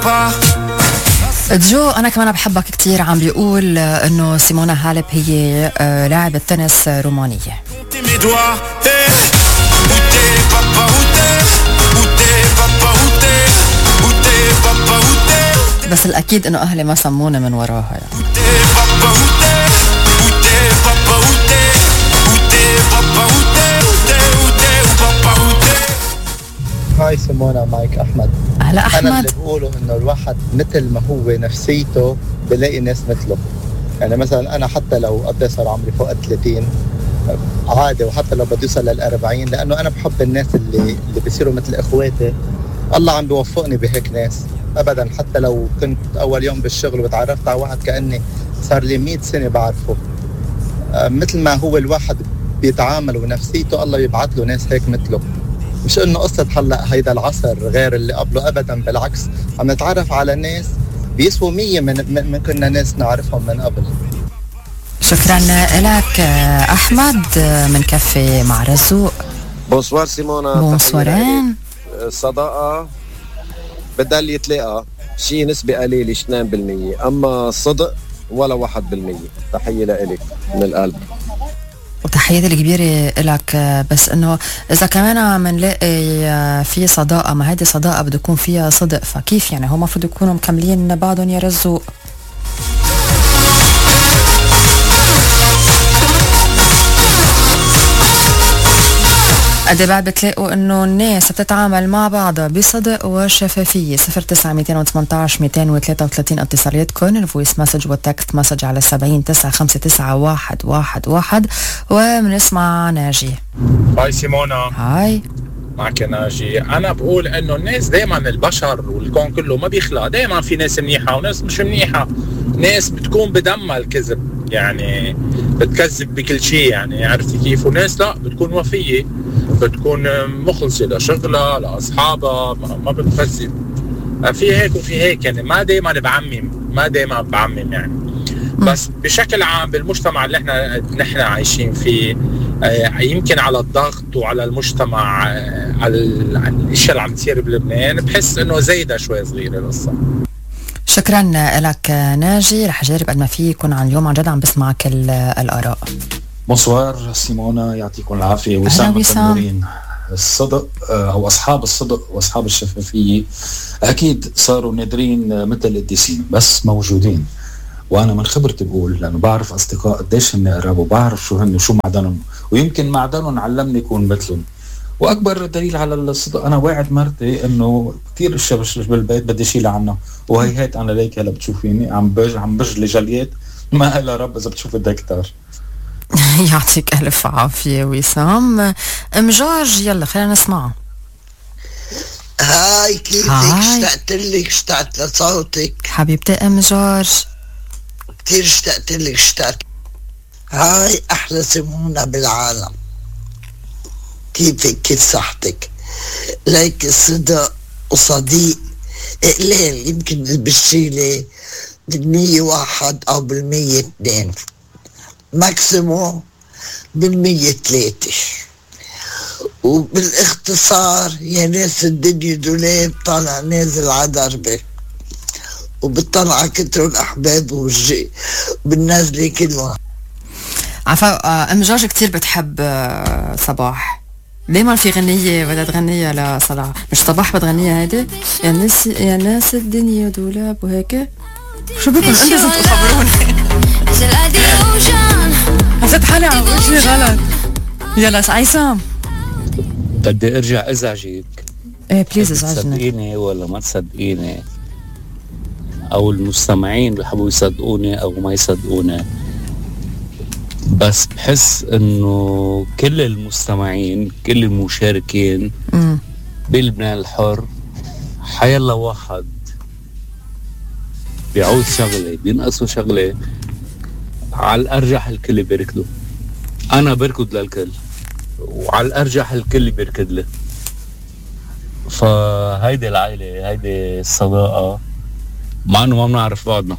جو أنا كمان بحبك كتير عم بيقول إنه سيمونا هالب هي لاعبة تنس رومانية. بس الأكيد إنه أهلي ما سموني من وراها يعني. هاي سيمونا، معك أحمد. أهلا أحمد. أنا اللي بقوله إنه الواحد مثل ما هو نفسيته بلاقي ناس مثله. يعني مثلا أنا حتى لو قد صار عمري فوق 30 عادي، وحتى لو بدي أوصل لل40، لأنه أنا بحب الناس اللي بيصيروا مثل إخواتي. الله عم بيوفقني بهيك ناس أبدا. حتى لو كنت أول يوم بالشغل وتعرفت على واحد كأني صار لي 100 سنة بعرفه، مثل ما هو الواحد بيتعامل ونفسيته الله يبعث له ناس هيك مثله. مش انه قصة هلا هيدا العصر غير اللي قبله ابدا، بالعكس عم نتعرف على ناس بيسووا 100 من كنا ناس نعرفهم من قبل. شكرا لك احمد من كافي مع رزوق. بونسوار سيمونا. بونسوارين. الصداقة بدها اللي يتلاقى شيء نسبة قليلة 2%، اما الصدق ولا 1%. تحية لإلك من القلب. وتحياتي الكبيرة لك. بس انه اذا كمان عم نلاقي في صداقة، ما هيدي صداقة بده يكون فيها صدق، فكيف يعني هم المفروض يكونوا مكملين بعضهم يا رزوق؟ قد بعد بتلاقوا انه الناس بتتعامل مع بعضها بصدق وشفافية. 09 218 اتصالاتكم، الفويس مسج والتكست مسج على 70 959 111. وبنسمع ناجي. هاي سيمونا. هاي معك ناجي. انا بقول انه الناس دائما، البشر والكون كله ما بيخلق، دائما في ناس منيحة وناس مش منيحة. ناس بتكون بدمها الكذب، يعني بتكذب بكل شيء، يعني عرفتي كيف. وناس لا، بتكون وفية، بتكون مخلصة لشغلها لأصحابها، ما بتكذب. في هيك وفي هيك، يعني ما دايما بعمم يعني. بس بشكل عام بالمجتمع اللي نحن عايشين فيه، يمكن على الضغط وعلى المجتمع، على الاشياء اللي عم تصير بلبنان، بحس انه زايدة شوي صغيرة القصة. شكرا لك ناجي. رح اجرب قد ما في يكون عن اليوم عن جد عم بسمعك الآراء. بونسوار سيمونا، يعطيكم العافية. وسام التنورين. الصدق أو أصحاب الصدق وأصحاب الشفافية أكيد صاروا نادرين مثل القديسين، بس موجودين. وأنا من خبرتي بقول، لأنه بعرف أصدقاء قديش هن قراب، وبعرف شو هن وشو معدنهم، ويمكن معدنهم علمني يكون مثلهم. وأكبر دليل على الصدق، أنا واعد مرتي إنه كتير الشبش بالبيت بدي شيلها عنه، وهي هيك أنا ليك هلا بتشوفيني عم بجلي جليات ما إلا رب إذا بتشوف الدكتور. يعطيك ألف عافية وسام. أم جورج، يلا خلينا نسمعه. هاي كيفك؟ اشتقت لصوتك حبيبتي أم جورج. كتير اشتقت. هاي أحلى سيمونا بالعالم. كيفك؟ كيف صحتك؟ ليك الصدق وصديق قليل، يمكن بالشيلة 101 أو 102، ماكسيمو 103. وبالاختصار يا ناس الدنيا دولاب طالع نازل على ضربة، وبالطلعة كتروا الأحباب بالنازلة كلها. عفوا أم جورج كتير بتحب صباح، دايما في غنية بدها تغنيها لصلاح. مش صباح بتغنيها هيدي؟ يا ناس الدنيا دولاب وهيك. شو بكم انت لازم تخبروني. حسيت حالي عم بقول شي غلط. يلا عيسام، بدي ارجع ازعجك. ايه بليز ازعجنا. تصدقيني ولا ما تصدقيني، او المستمعين بيحبوا يصدقوني او ما يصدقوني، بس بحس انه كل المستمعين، كل المشاركين بلبنان الحر، حيلا واحد بيعود شغله بينقصوا شغله، على الارجح الكل بيركضوا. انا بركض للكل، وعلى الارجح الكل بيركض له. فهيدي العائله، هيدي الصداقه، مع انه ما بنعرف بعضنا.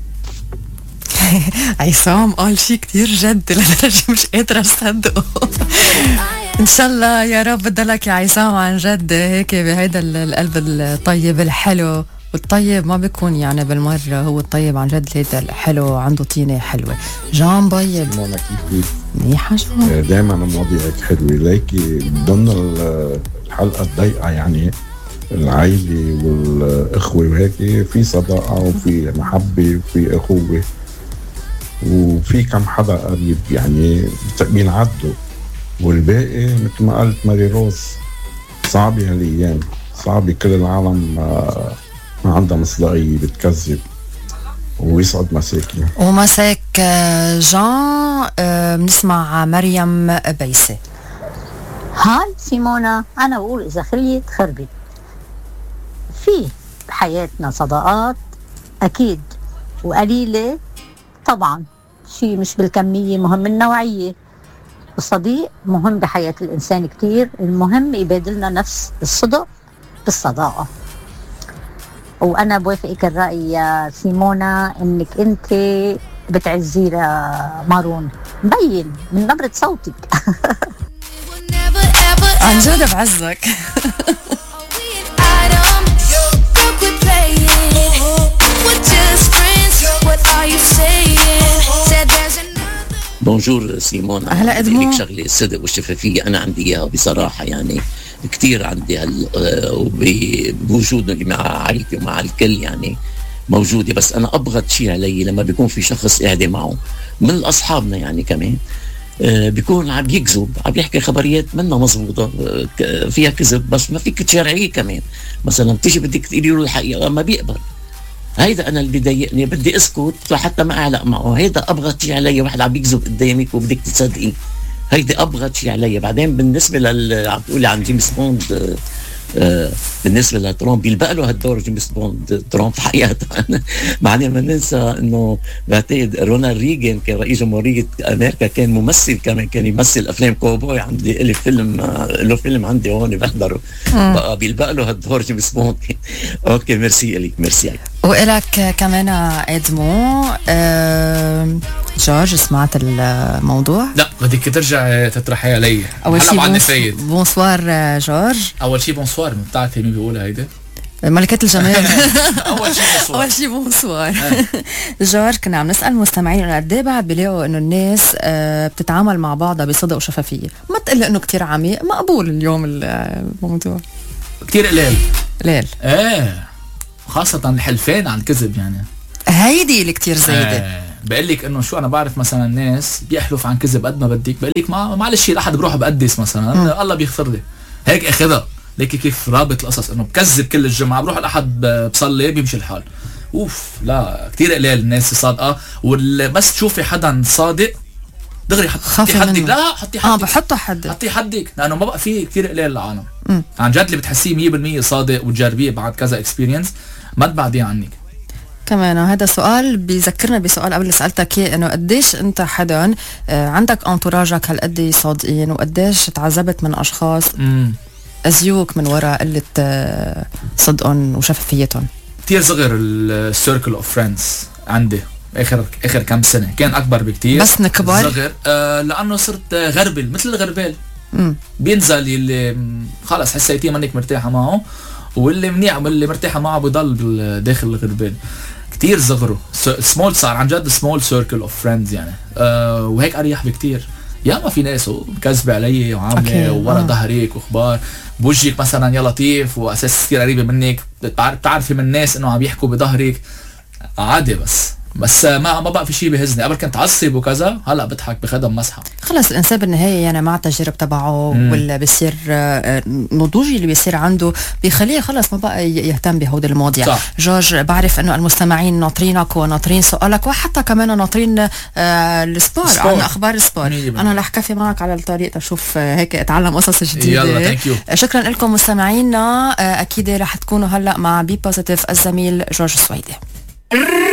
عصام قال شي كتير جد لدرجة مش قادرة أصدقه. إن شاء الله يا رب بضلك يا عصام عن جد هيك بهيدا القلب الطيب الحلو والطيب ما بيكون يعني بالمرة، هو الطيب عن جد هيدا الحلو عنده طينة حلوة. جان بيض سيمونا كيف منيحة جان؟ دائما مواضيعك حلوة، ليكي ضمن الحلقة الضيقة يعني العائلة والإخوة وهيك في صداقة وفي محبة وفي أخوة وفي كم حدا قريب يعني بينعدوا، والباقي مثل ما قالت ماري روز صعبة هالأيام، صعبة كل العالم ما عندها مصداقية بتكذب. ويسعد مساكي. ومساك جان. بنسمع مريم بيسة. هاي سيمونا، أنا بقول إذا خليت خربت. في بحياتنا صداقات أكيد وقليلة طبعا، شيء مش بالكمية، مهم النوعية. الصديق مهم بحياة الإنسان كتير، المهم يبادلنا نفس الصدق بالصداقة. وأنا بوافقك الرأي يا سيمونا إنك أنت بتعزي مارون، مبين من نبرة صوتك. عن جد بعزك. بونجور سيمون. هلا ادمو. شغله الصدق والشفافيه انا عندي اياها بصراحه، يعني كثير عندي بوجودي مع عائلتي ومع الكل يعني موجوده. بس انا ابغض شيء علي لما بيكون في شخص قاعد معه من اصحابنا يعني كمان بيكون عم يكذب، عم يحكي خبريات منا مزبوطه فيها كذب، بس ما فيك تشرعيه كمان. مثلا بتيجي بدك تقولي له الحقيقه ما بيقبل. هيدا انا اللي بيضايقني، بدي اسكت لحتى ما اعلق معه. هيدا ابغض شيء علي، واحد عم يكذب قدامك وبدك تصدقي، هيدا ابغض شيء علي. بعدين بالنسبه عم تقولي عن جيمس بوند، بالنسبه لترامب يلبق له هالدور جيمس بوند ترامب حقيقه. بعدين ما ننسى انه بعتقد رونالد ريغان كان رئيس جمهوريه امريكا، كان ممثل كمان، كان يمثل افلام كوبوي. عندي له فيلم عندي هون بحضره، بقى بيلبق له هالدور جيمس بوند. اوكي ميرسي لك، ميرسي. وإلك كمان ادمو. جورج سمعت الموضوع؟ لا بدك ترجع تطرحي علي. اول شيء بونسوار جورج. اول شيء بونسوار، بتعرفي مين بيقولها هيدا؟ ملكة الجمال. اول شيء بونسوار. جورج كنا عم نسأل المستمعين انه قد ايه بعد بيلاقوا انه الناس بتتعامل مع بعضها بصدق وشفافية. ما تقول انه كتير عميق، مقبول اليوم الموضوع. كتير قليل. قليل. خاصة الحلفان عن الكذب يعني. هيدي اللي كتير زايدة. بقول لك انه شو، انا بعرف مثلا ناس بيحلف عن كذب قد ما بدك، بقول لك معلش الاحد بروح بقدس مثلا الله بيغفر لي، هيك اخذها. ليكي كيف رابط القصص انه بكذب كل الجمعة، بروح الاحد بصلي بيمشي الحال. لا كتير قليل الناس صادقة. بس تشوفي حدا صادق دغري حطي حدك. لا حطي حدك. بحطوا حد. حطي حدك، لانه ما بقى في كتير قليل العالم عن جد اللي بتحسيه 100% صادق وتجربيه بعد كذا اكسبيرينس ما تبعديه عنك. كمان هذا سؤال بيذكرنا بسؤال قبل سألتك اياه، انه قديش انت حدا عندك انتوراجك هالقد صادقين، وقديش تعذبت من اشخاص ازيوك من وراء قلة صدقهم وشفافيتهم. كتير صغر السيركل اوف فريندز عندي اخر كم سنه، كان اكبر بكتير بس نكبر صغر لانه صرت غربل مثل الغربال. بينزل اللي خلص حسيتيه منك مرتاحه معه، واللي منيح واللي مرتاحه معه بضل داخل الغربال. كتير صغروا سمول، صار عن جد سمول سيركل اوف فريندز يعني. وهيك اريح بكتير. ياما في ناس مكذبه علي وعامله ورا ظهرك واخبار بوجهك مثلا يا لطيف، واساس كثير قريبه منك بتعرفي من الناس انه عم يحكوا بظهرك عادي. بس ما بقى في شيء بهزني. قبل كنت عصب وكذا، هلا بضحك بخدم مسحه. خلص الانسان بالنهايه يعني مع التجارب تبعه واللي بيصير نضوجي اللي بيصير عنده بيخليه خلص ما بقى يهتم بهود المواضيع. جورج بعرف انه المستمعين ناطرينك وناطرين سؤالك، وحتى كمان ناطرين السبور، عن اخبار السبور. انا رح كفي معك على الطريق تشوف هيك اتعلم قصص جديده. يلا ثانك يو. شكرا لكم مستمعينا. اكيد رح تكونوا هلا مع بي بوزيتيف الزميل جورج سويدي.